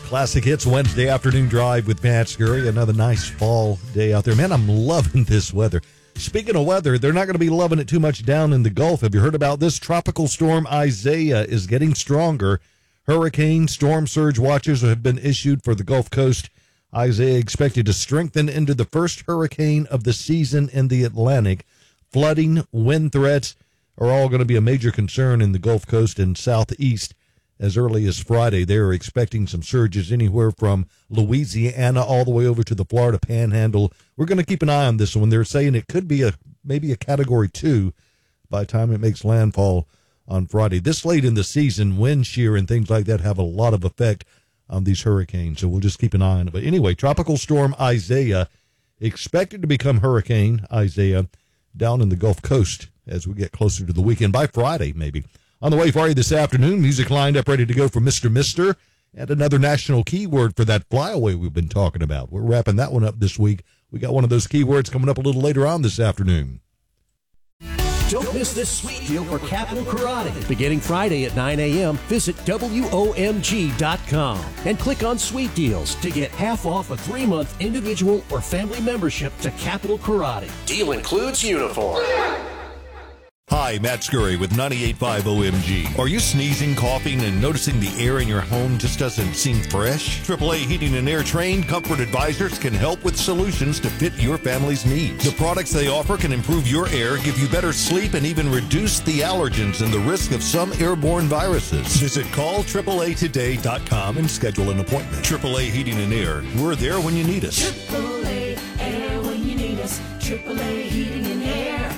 Classic Hits Wednesday afternoon drive with Matt Scurry. Another nice fall day out there. Man, I'm loving this weather. Speaking of weather, they're not going to be loving it too much down in the Gulf. Have you heard about this? Tropical storm Isaiah is getting stronger. Hurricane storm surge watches have been issued for the Gulf Coast. Isaiah expected to strengthen into the first hurricane of the season in the Atlantic. Flooding, wind threats are all going to be a major concern in the Gulf Coast and southeast. As early as Friday, they are expecting some surges anywhere from Louisiana all the way over to the Florida Panhandle. We're going to keep an eye on this one. They're saying it could be maybe a Category 2 by the time it makes landfall on Friday. This late in the season, wind shear and things like that have a lot of effect on these hurricanes, so we'll just keep an eye on it. But anyway, Tropical Storm Isaiah expected to become Hurricane Isaiah down in the Gulf Coast as we get closer to the weekend, by Friday maybe. On the way for you this afternoon, music lined up ready to go for Mr. Mister, and another national keyword for that flyaway we've been talking about. We're wrapping that one up this week. We got one of those keywords coming up a little later on this afternoon. Don't miss this sweet deal for Capital Karate. Beginning Friday at 9 a.m., visit WOMG.com and click on Sweet Deals to get half off a 3-month individual or family membership to Capital Karate. Deal includes uniform. Hi, Matt Scurry with 98.5 OMG. Are you sneezing, coughing, and noticing the air in your home just doesn't seem fresh? AAA Heating and Air trained Comfort Advisors can help with solutions to fit your family's needs. The products they offer can improve your air, give you better sleep, and even reduce the allergens and the risk of some airborne viruses. Visit call AAAtoday.com and schedule an appointment. AAA Heating and Air. We're there when you need us. AAA Air when you need us. AAA Heating and Air.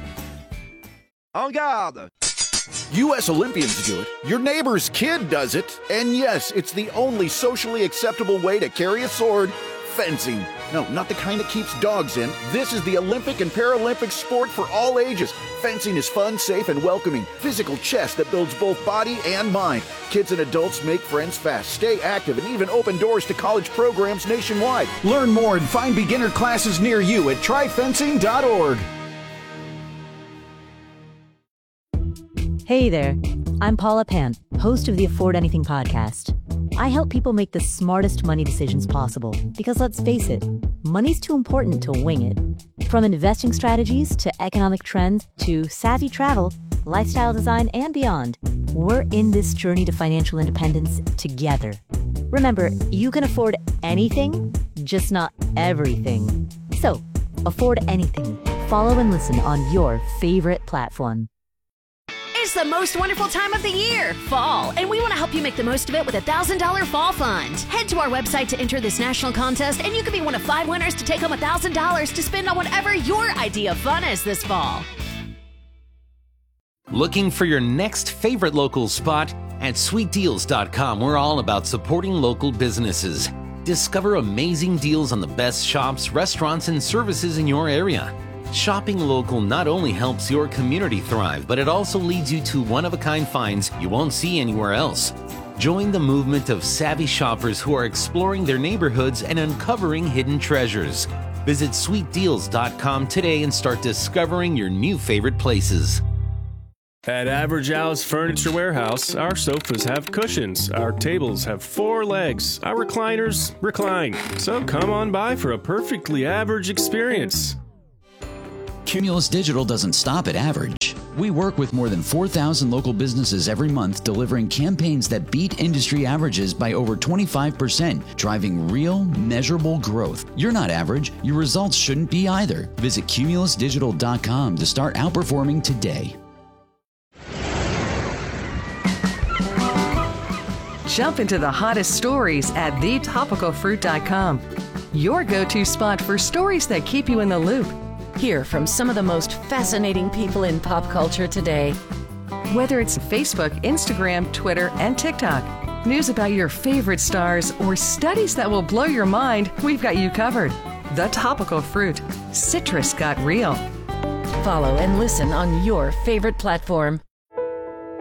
En garde! U.S. Olympians do it, your neighbor's kid does it, and yes, it's the only socially acceptable way to carry a sword, fencing. No, not the kind that keeps dogs in. This is the Olympic and Paralympic sport for all ages. Fencing is fun, safe, and welcoming. Physical chess that builds both body and mind. Kids and adults make friends fast, stay active, and even open doors to college programs nationwide. Learn more and find beginner classes near you at tryfencing.org. Hey there, I'm Paula Pant, host of the Afford Anything podcast. I help people make the smartest money decisions possible because let's face it, money's too important to wing it. From investing strategies to economic trends to savvy travel, lifestyle design, and beyond, we're in this journey to financial independence together. Remember, you can afford anything, just not everything. So, afford anything. Follow and listen on your favorite platform. It's the most wonderful time of the year, fall, and we want to help you make the most of it with a $1,000 fall fund. Head to our website to enter this national contest, and you could be one of 5 winners to take home $1,000 to spend on whatever your idea of fun is this fall. Looking for your next favorite local spot? At sweetdeals.com, we're all about supporting local businesses. Discover amazing deals on the best shops, restaurants, and services in your area. Shopping local not only helps your community thrive, but it also leads you to one-of-a-kind finds you won't see anywhere else. Join the movement of savvy shoppers who are exploring their neighborhoods and uncovering hidden treasures. Visit sweetdeals.com today and start discovering your new favorite places. At Average Al's Furniture Warehouse, our sofas have cushions, our tables have 4 legs, our recliners recline. So come on by for a perfectly average experience. Cumulus Digital doesn't stop at average. We work with more than 4,000 local businesses every month, delivering campaigns that beat industry averages by over 25%, driving real, measurable growth. You're not average. Your results shouldn't be either. Visit cumulusdigital.com to start outperforming today. Jump into the hottest stories at thetopicalfruit.com. Your go-to spot for stories that keep you in the loop. Hear from some of the most fascinating people in pop culture today. Whether it's Facebook, Instagram, Twitter, and TikTok, news about your favorite stars, or studies that will blow your mind, we've got you covered. The Topical Fruit. Citrus got real. Follow and listen on your favorite platform.